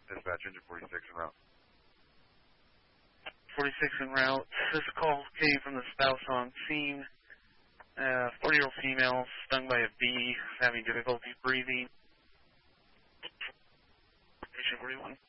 Dispatch engine 46 en route. 46 en route. This call came from the spouse on scene. 40-year-old female stung by a bee, having difficulty breathing. Patient 41.